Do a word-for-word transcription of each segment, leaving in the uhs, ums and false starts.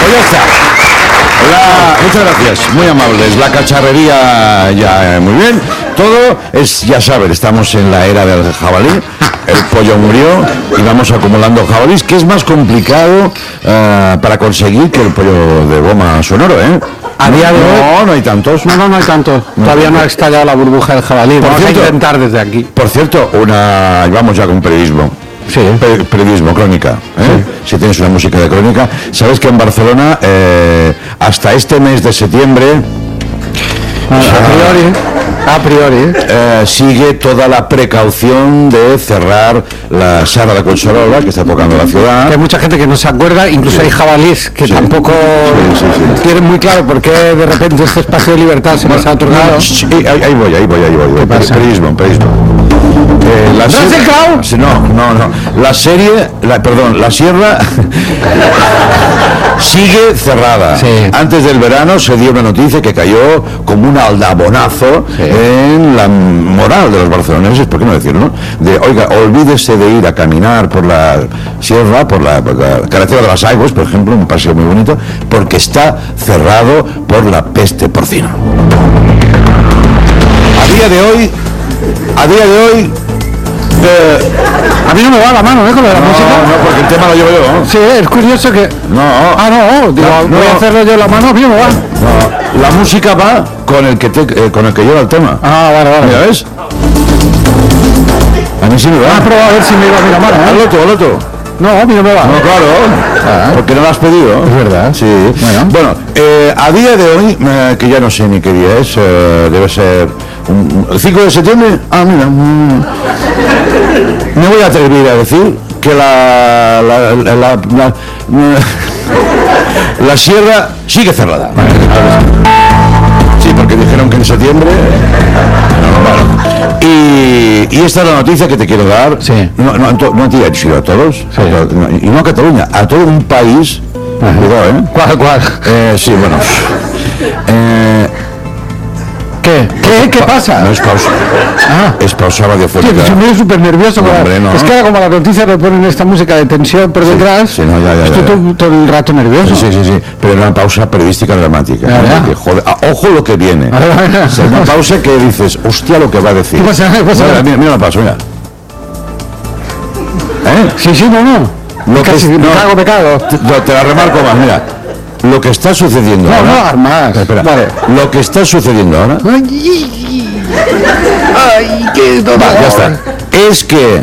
pues ya está. La, muchas gracias, muy amables. La cacharrería ya eh, muy bien. Todo es, ya saben, estamos en la era del jabalí. El pollo murió y vamos acumulando jabalís, que es más complicado uh, para conseguir que el pollo de goma sonoro, ¿eh? A día de hoy... No, no hay tantos. No, no, no hay tantos. No, Todavía no ha estallado la burbuja del jabalí. Por Vamos cierto, a intentar desde aquí. Por cierto, una... vamos ya con periodismo. Sí. Per periodismo, crónica, ¿eh? Sí. Si tienes una música de crónica. Sabes que en Barcelona, eh, hasta este mes de septiembre... A, a priori, a priori. Eh, sigue toda la precaución de cerrar la Sala de Collserola, que está tocando la ciudad. Que hay mucha gente que no se acuerda, incluso sí. hay jabalíes que sí. tampoco sí, sí, sí. tienen muy claro por qué de repente este espacio de libertad se les ha otorgado. No, sí, ahí, ahí voy, ahí voy, ahí voy. voy. Periodismo, periodismo. Eh, la ¿Russell Crowe? No, no, no. La serie, la, perdón, la sierra sigue cerrada. Sí. Antes del verano se dio una noticia que cayó como un aldabonazo sí. en la moral de los barceloneses, ¿por qué no decirlo? De, oiga, olvídese de ir a caminar por la sierra, por la, por la carretera de las Aigües, por ejemplo, un paseo muy bonito, porque está cerrado por la peste porcina. A día de hoy, a día de hoy, Eh, a mí no me va la mano, ¿eh? Con lo de la no, música. No, porque el tema lo llevo yo, ¿no? Sí, es curioso que... No. Ah, no, digo, no, voy no. a hacerlo yo la mano, a mí no me va. No, la música va con el que te, eh, con el que lleva el tema. Ah, vale, vale. Mira, ¿ves? A mí sí me va. Ah, prueba a ver si me va a mí la mano, ¿eh? Al otro, al otro. No, a mí no me va. No, claro. Ah, porque no lo has pedido. Es verdad. Sí. Bueno, bueno eh, a día de hoy, eh, que ya no sé ni qué día es, eh, debe ser un, el cinco de septiembre. Ah, mira. Mm, me voy a atrever a decir que la la, la, la, la, la sierra sigue cerrada. Sí, porque dijeron que en septiembre. Bueno, y, y esta es la noticia que te quiero dar. Sí. No, no, no, no a ti, sino a todos. Sí. A to, no, y no a Cataluña, a todo un país. Cuidado, ¿eh? ¿Cuál, cuál? Eh, sí, bueno. Eh, ¿Qué? ¿Qué? ¿Qué pasa? No es pausa. Ah. Es pausa radiofónica. Tío, estoy muy súper nervioso. No, hombre, no. Es que ahora como la noticia le ponen esta música de tensión por detrás, sí, sí, no, ya, ya, estoy ya, ya. Todo, todo el rato nervioso. Sí, sí, sí. Pero es una pausa periodística dramática. Ya, ya. Que, joder, ah, ojo lo que viene. Es una pausa que dices, hostia lo que va a decir. ¿Qué pasa? ¿Qué pasa? Mira, mira, mira la pausa, mira. ¿Eh? Sí, sí, no, no. Lo que Casi, es, me no, cago, me cago. Te, te la remarco más, mira. Lo que está sucediendo no, ahora. No, más. Espera, vale. Lo que está sucediendo ahora. Ay, ay qué dolor. Va, ya está. Es que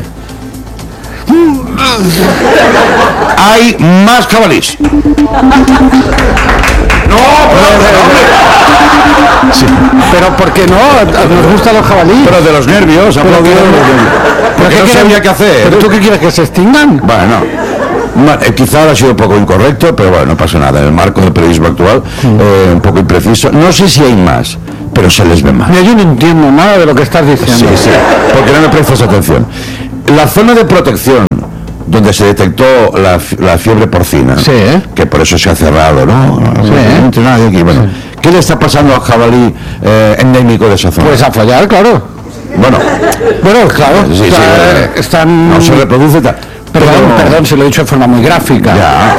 hay más jabalís. No, pero, sí. Pero ¿por qué no? Nos gustan los jabalíes. Pero de los nervios, pero aplaudido. Porque no sabía qué hacer. ¿Pero tú qué quieres? ¿Que se extingan? Bueno, Eh, quizá ha sido un poco incorrecto, pero bueno, no pasa nada. En el marco del periodismo actual, mm. eh, un poco impreciso. No sé si hay más, pero se les ve más. Mira, yo no entiendo nada de lo que estás diciendo. Sí, sí, porque no me prestas atención. La zona de protección donde se detectó la, la fiebre porcina, sí, ¿eh? que por eso se ha cerrado, ¿no? Sí, no entra nadie aquí. Bueno, sí. ¿Qué le está pasando al jabalí eh, endémico de esa zona? Pues a follar, claro. Bueno, bueno, claro. Sí, está, sí, eh, están... No se reproduce tal. Perdón, Pero, perdón, se lo he dicho de forma muy gráfica. Ya.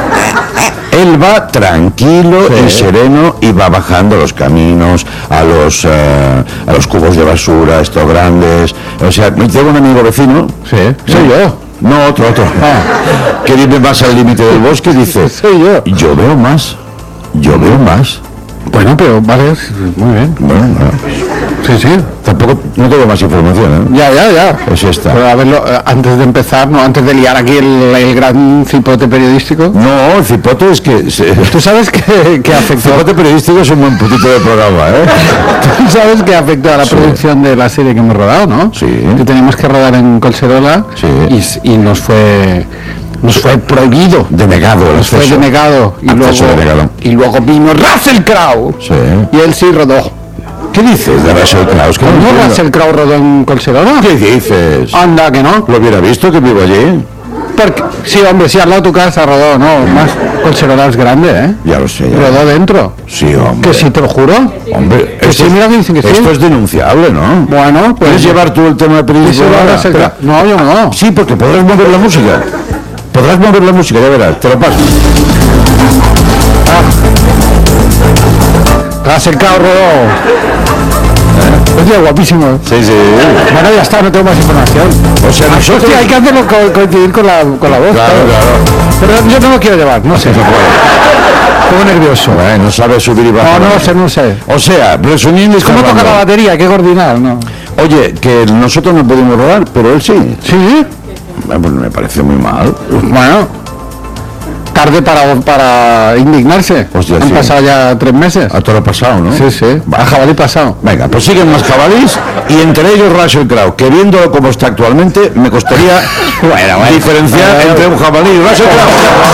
Él va tranquilo sí. y sereno y va bajando los caminos a los uh, a los cubos de basura, estos grandes. O sea, tengo un amigo vecino. Sí. Soy yo. No, otro, otro. Ah. Que vive más al límite del bosque y dice, soy yo. Yo veo más. Yo veo más. Bueno, pero vale, muy bien. Bueno, bueno. Sí, sí. Tampoco, no tengo más información, ¿eh? Ya, ya, ya. Es esta. Pero a verlo, antes de empezar, no, antes de liar aquí el, el gran cipote periodístico. No, el cipote es que... Se... ¿Tú sabes que, que afectó? El cipote periodístico es un buen putito de programa, ¿eh? ¿Tú sabes que afectó a la sí. producción de la serie que hemos rodado, no? Sí. Que teníamos que rodar en Collserola sí. y, y nos fue... Nos fue prohibido. Denegado. Nos fue denegado. Y luego, denegado. y luego vino Russell Crowe. Sí. Y él sí rodó. ¿Qué dices de Russell Crowe? ¿Cómo no Russell Crowe rodó en Collserola? ¿Qué dices? Anda, que no. ¿Lo hubiera visto que vivo allí? Porque, sí, hombre, sí, al lado de tu casa rodó, no, más Collserola es grande, ¿eh? Ya lo sé. Ya. Rodó dentro. Sí, hombre. Que sí, te lo juro. Hombre, que esto, sí, mira que dicen que sí. Esto es denunciable, ¿no? Bueno, pues... ¿Puedes llevar tú el tema de periodismo? No, yo no. Sí, porque podrás mover la música. Podrás mover la música, ya verás, te lo paso. Te has acercado, Rodó. Hostia, guapísimo. Sí, sí. Bueno, ya está, no tengo más información. O sea, nosotros... Hostia, hay que hacerlo co coincidir con la, con la voz. Claro, claro, claro. Pero yo no lo quiero llevar, no sé. No Estoy nervioso. Eh, no sabe subir y bajar. No, no sé, no sé. O sea, resumiendo... ¿Cómo toca la batería? Hay que coordinar, ¿no? Oye, que nosotros no podemos rodar, pero él sí. ¿Sí? Pues me parece muy mal. Bueno... Tarde para, para indignarse. Hostia, Han sí. pasado ya tres meses. A todo lo pasado, ¿no? Sí, sí. Va. A jabalí pasado. Venga, pues siguen más jabalís y entre ellos Russell Crowe, que viéndolo como está actualmente, me costaría bueno, bueno. diferenciar bueno, entre un jabalí y Russell Crowe.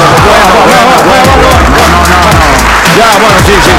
Ya, bueno, sí, sí.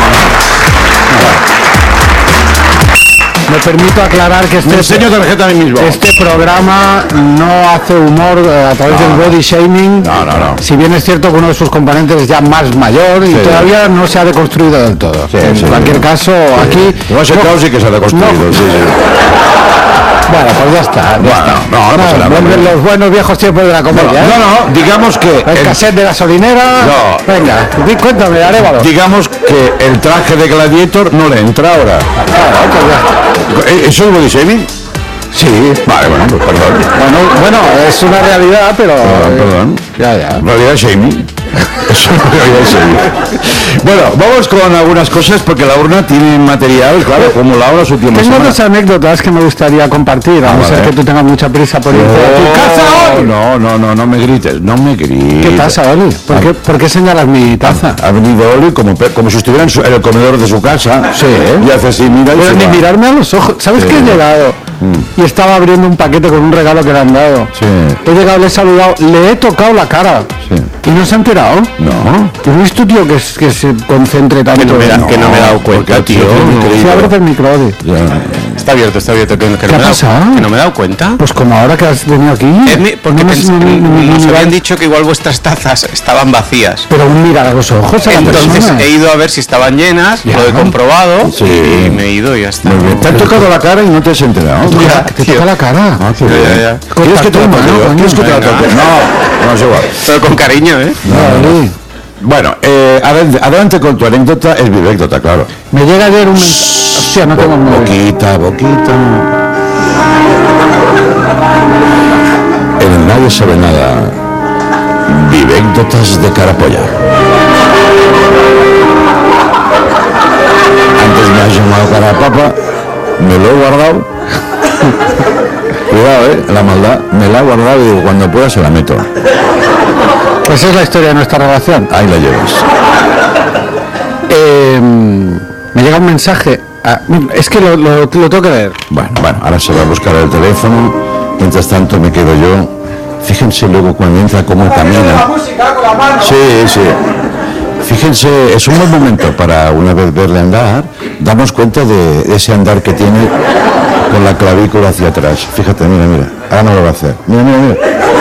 Me permito aclarar que este, me enseño tarjeta a mí mismo. Este programa no hace humor a través no, del body shaming. No, no, no. Si bien es cierto que uno de sus componentes es ya más mayor y sí. todavía no se ha deconstruido del todo. Sí, en sí, cualquier sí. caso, sí. aquí... Russell Crowe sí que se ha deconstruido, no. sí, sí. Bueno, pues ya está. Ya bueno, está. no, no pasa nada. Vuelven los buenos viejos tiempos de la comedia. No, no, no, no digamos que... El, el cassette de gasolinera... No. Venga, cuéntame, Arévalo. Digamos que el traje de Gladiator no le entra ahora. Claro, pues ya. ¿Eso es body shaming? Sí. Vale, bueno, pues perdón. Bueno, bueno, es una realidad, pero... Perdón, perdón. Ya, ya. Realidad shaming. Eso es realidad shaming. Bueno, vamos con algunas cosas porque la urna tiene material, claro, como la hora su tiempo. Tengo dos anécdotas que me gustaría compartir, a ah, no vale. ser que tú tengas mucha prisa por ir no, a tu casa hoy. No, no, no, no me grites, no me grites. ¿Qué pasa, Oli? ¿Por, qué, ¿Por qué señalas mi taza? Ha, ha venido Oli como, como si estuviera en, su, en el comedor de su casa. Sí, ¿eh? Y hace así, mira y Pero ni va. mirarme a los ojos. ¿Sabes sí. qué he llegado? Mm. Y estaba abriendo un paquete con un regalo que le han dado. Sí. He llegado, le he saludado, le he tocado la cara. Sí. ¿Y no se ha enterado? No. ¿Has visto, tío, que, que se concentre tanto? Que no me, da, no, que no me he dado cuenta, tío. Si abres el micro, ya. Está abierto, está abierto. Que, que ¿Qué no ha me pasado? Dado, que no me he dado cuenta. Pues como ahora que has venido aquí... Es mi, porque no pens, me, me, me, nos me, habían dicho que igual vuestras tazas estaban vacías. Pero un mirar a los ojos a la Entonces persona. he ido a ver si estaban llenas, ya, lo he comprobado sí. y me he ido y ya está. Muy bien. Te han tocado la cara y no te has enterado. Mira, te toca la cara. Ah, ya, ya, ya. ¿Quieres que te la toque? ¿Quieres que te la toque? No, no es igual. Pero con cariño, ¿eh? No, no, no. Bueno, eh, adelante con tu anécdota, es mi anécdota, claro. Me llega ayer un mensaje... Hostia, no tengo Bo boquita, boquita. En el Nadie Sabe Nada, vivécdotas de Carapolla. Antes me has llamado Carapapa, me lo he guardado. Cuidado, eh, la maldad, me la he guardado y digo, cuando pueda se la meto. Pues es la historia de nuestra relación. Ahí la llevas. Eh, me llega un mensaje. Ah, es que lo, lo, lo tengo que ver. Bueno, bueno, ahora se va a buscar el teléfono. Mientras tanto me quedo yo. Fíjense luego cuando entra cómo camina. Sí, sí. Fíjense, es un buen momento para una vez verle andar, darnos cuenta de ese andar que tiene con la clavícula hacia atrás. Fíjate, mira, mira. Ahora no lo va a hacer. Mira, mira, mira.